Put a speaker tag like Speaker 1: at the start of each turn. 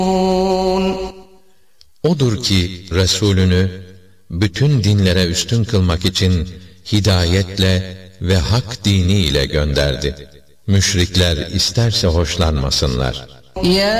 Speaker 1: Odur ki Resulünü bütün dinlere üstün kılmak için hidayetle ve hak dini ile gönderdi. Müşrikler isterse hoşlanmasınlar.